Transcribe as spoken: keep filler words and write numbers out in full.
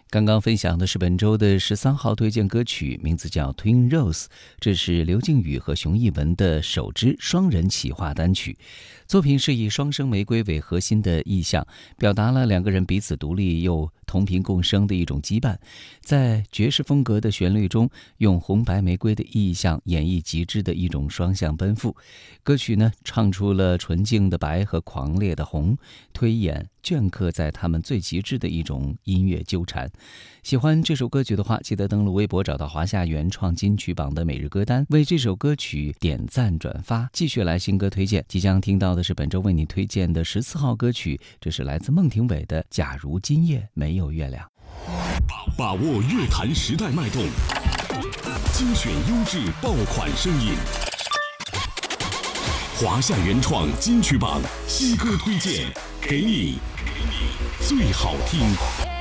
刚刚分享的是本周的十三号推荐歌曲，名字叫 Twin Rose， 这是刘靖宇和熊艺文的首支双人企划单曲。作品是以双生玫瑰为核心的意象，表达了两个人彼此独立又同频共生的一种羁绊。在爵士风格的旋律中，用红白玫瑰的意象演绎极致的一种双向奔赴。歌曲呢，唱出了纯净的白和狂烈的红，推演镌刻在他们最极致的一种音乐纠缠。喜欢这首歌曲的话，记得登录微博找到华夏原创金曲榜的每日歌单，为这首歌曲点赞转发。继续来新歌推荐，即将听到的是本周为你推荐的十四号歌曲，这是来自孟庭苇的《假如今夜没有月亮》。 把握乐坛时代脉动，精选优质爆款声音，华夏原创金曲榜新歌推荐，给你最好听。